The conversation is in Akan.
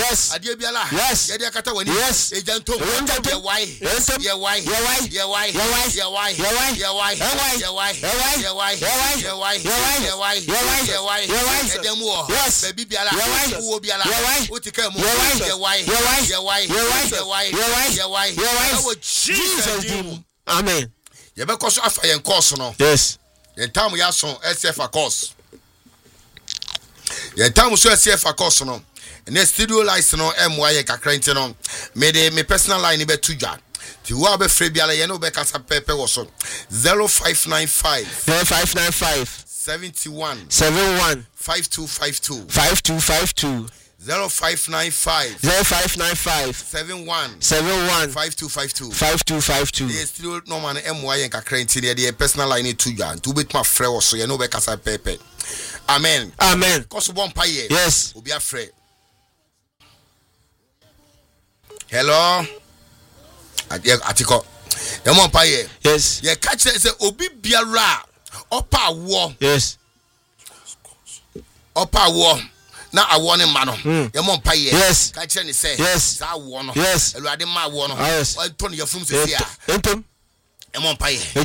Yes. Adia biala. Yes. Yadia kata wani. Yes. Ejanto. Ye why? Ye why? Ye why? Ye why? Ye why? Ye why? Ye why? Ye why? Ye why? Ye why? Ye why? Ye why? Ye why? Ye why? Edemu. Yes. Baby biala. Uwo biala. Utika mu. Ye why? Ye why? Ye why? Ye why? Ye why? Ye why? Ye why? Ye why? Ye why? Oh Jesus name. Amen. Ye be koso afa yen course no. Yes. Ye time ya so SF course. Ye time so SF course no. Ne studio license no MY kakra nti no. Me personal line be tuja. Ti wo be free biala ye no be kasa pepe wo so 0595 71 5252 0595 71 5252 the studio normal MY kakra nti the personal line tuja. To bit my free wo so ye no be kasa pepe. Amen. Koso bon paye. Yes. Obi afre. Hello. Atiko. Yamon paye. Yes. Ye catch say obi biara opa wo. Yes. Opa wo. Na awo ne ma no. Yamon paye. Yes. Catch ni say. Yes. Sa wo no. Yes. Eluade ma wo no. Yes. O ton ye fum se sia. Entom. Yamon paye.